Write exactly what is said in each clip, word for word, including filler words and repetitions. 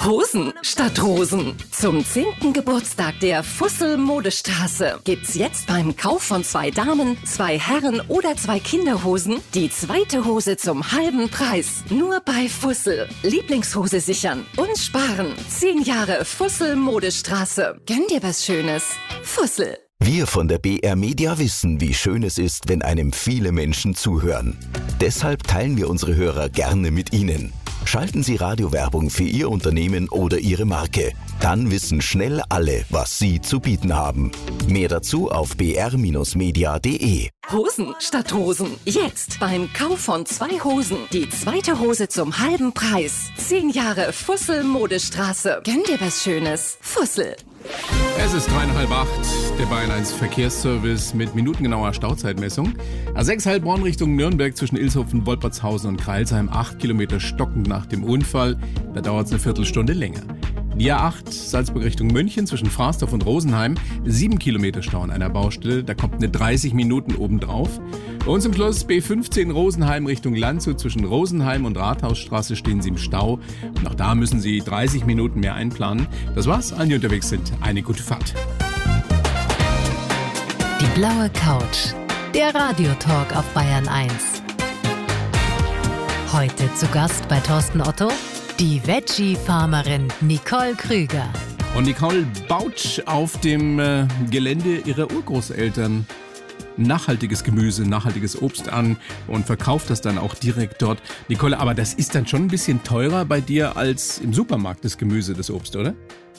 Hosen statt Rosen. Zum zehnten Geburtstag der Fussel Modestraße gibt's jetzt beim Kauf von zwei Damen, zwei Herren oder zwei Kinderhosen die zweite Hose zum halben Preis. Nur bei Fussel. Lieblingshose sichern und sparen. Zehn Jahre Fussel Modestraße. Gönn dir was Schönes. Fussel. Wir von der B R Media wissen, wie schön es ist, wenn einem viele Menschen zuhören. Deshalb teilen wir unsere Hörer gerne mit Ihnen. Schalten Sie Radiowerbung für Ihr Unternehmen oder Ihre Marke. Dann wissen schnell alle, was Sie zu bieten haben. Mehr dazu auf b r Bindestrich media punkt d e. Hosen statt Rosen. Jetzt beim Kauf von zwei Hosen die zweite Hose zum halben Preis. Zehn Jahre Fussel Modestraße. Gönn dir was Schönes. Fussel. Es ist dreieinhalb acht, der Bayern eins Verkehrsservice mit minutengenauer Stauzeitmessung. A sechs Heilbronn Richtung Nürnberg zwischen Ilshofen, Wolpertshausen und Crailsheim. Acht Kilometer stockend nach dem Unfall. Da dauert es eine Viertelstunde länger. Die A acht Salzburg Richtung München zwischen Frasdorf und Rosenheim. Sieben Kilometer Stau an einer Baustelle. Da kommt eine dreißig Minuten obendrauf. Und zum Schluss B fünfzehn Rosenheim Richtung Landshut. Zwischen Rosenheim und Rathausstraße stehen Sie im Stau. Und auch da müssen Sie dreißig Minuten mehr einplanen. Das war's. Allen, die unterwegs sind, eine gute Fahrt. Die blaue Couch. Der Radiotalk auf Bayern eins. Heute zu Gast bei Thorsten Otto die Veggie-Farmerin Nicole Krüger. Und Nicole baut auf dem äh, Gelände ihrer Urgroßeltern nachhaltiges Gemüse, nachhaltiges Obst an und verkauft das dann auch direkt dort. Nicole, aber das ist dann schon ein bisschen teurer bei dir als im Supermarkt, das Gemüse, das Obst, oder?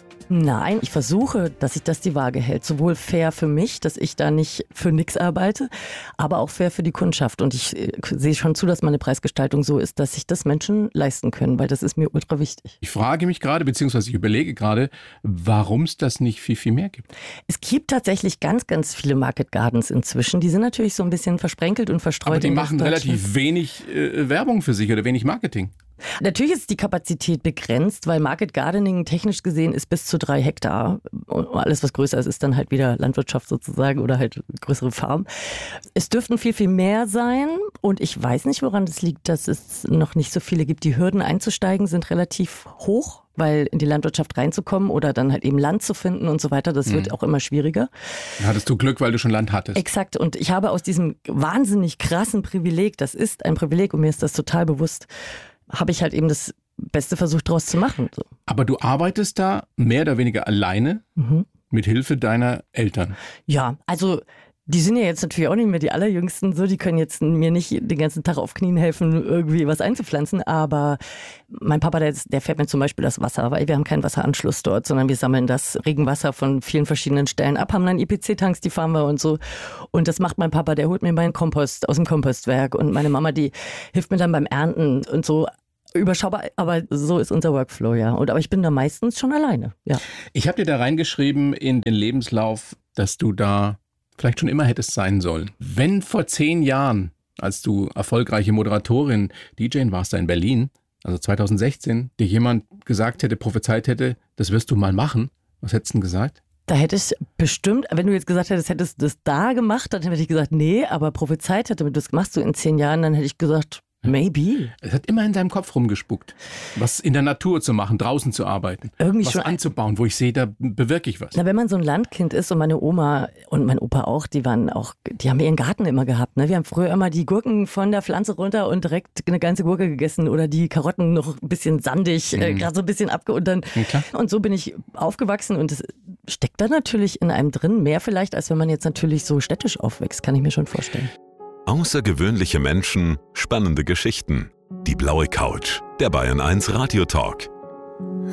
Nein, ich versuche, dass sich das die Waage hält. Sowohl fair für mich, dass ich da nicht für nichts arbeite, aber auch fair für die Kundschaft. Und ich äh, sehe schon zu, dass meine Preisgestaltung so ist, dass sich das Menschen leisten können, weil das ist mir ultra wichtig. Ich frage mich gerade, beziehungsweise ich überlege gerade, warum es das nicht viel, viel mehr gibt. Es gibt tatsächlich ganz, ganz viele Market Gardens inzwischen. Die sind natürlich so ein bisschen versprenkelt und verstreut. Aber die machen relativ wenig äh, Werbung für sich oder wenig Marketing. Natürlich ist die Kapazität begrenzt, weil Market Gardening technisch gesehen ist bis zu drei Hektar. Und alles, was größer ist, ist dann halt wieder Landwirtschaft sozusagen oder halt größere Farm. Es dürften viel, viel mehr sein. Und ich weiß nicht, woran das liegt, dass es noch nicht so viele gibt. Die Hürden einzusteigen sind relativ hoch, weil in die Landwirtschaft reinzukommen oder dann halt eben Land zu finden und so weiter, das wird mhm. auch immer schwieriger. Hattest du Glück, weil du schon Land hattest? Exakt. Und ich habe aus diesem wahnsinnig krassen Privileg, das ist ein Privileg und mir ist das total bewusst, habe ich halt eben das Beste versucht, daraus zu machen. So. Aber du arbeitest da mehr oder weniger alleine mhm. mit Hilfe deiner Eltern? Ja, also die sind ja jetzt natürlich auch nicht mehr die Allerjüngsten, so, die können jetzt mir nicht den ganzen Tag auf Knien helfen, irgendwie was einzupflanzen, aber mein Papa, der, der fährt mir zum Beispiel das Wasser, weil wir haben keinen Wasseranschluss dort, sondern wir sammeln das Regenwasser von vielen verschiedenen Stellen ab, haben dann I P C-Tanks, die fahren wir und so, und das macht mein Papa, der holt mir meinen Kompost aus dem Kompostwerk und meine Mama, die hilft mir dann beim Ernten und so. Überschaubar, aber so ist unser Workflow, ja. Und aber ich bin da meistens schon alleine, ja. Ich habe dir da reingeschrieben in den Lebenslauf, dass du da vielleicht schon immer hättest sein sollen. Wenn vor zehn Jahren, als du erfolgreiche Moderatorin, D J warst da in Berlin, also zweitausendsechzehn, dir jemand gesagt hätte, prophezeit hätte, das wirst du mal machen, was hättest du denn gesagt? Da hätte ich bestimmt, wenn du jetzt gesagt hättest, hättest du das da gemacht, dann hätte ich gesagt, nee, aber prophezeit hätte, das machst du in zehn Jahren, dann hätte ich gesagt, maybe. Es hat immer in deinem Kopf rumgespuckt, was in der Natur zu machen, draußen zu arbeiten, irgendwie was schon anzubauen, wo ich sehe, da bewirke ich was. Na, wenn man so ein Landkind ist und meine Oma und mein Opa auch, die waren auch, die haben ihren Garten immer gehabt. Ne? Wir haben früher immer die Gurken von der Pflanze runter und direkt eine ganze Gurke gegessen oder die Karotten noch ein bisschen sandig, mhm. äh, gerade so ein bisschen abge... Und, dann, und so bin ich aufgewachsen und es steckt da natürlich in einem drin, mehr vielleicht, als wenn man jetzt natürlich so städtisch aufwächst, kann ich mir schon vorstellen. Außergewöhnliche Menschen, spannende Geschichten. Die blaue Couch, der Bayern eins Radiotalk.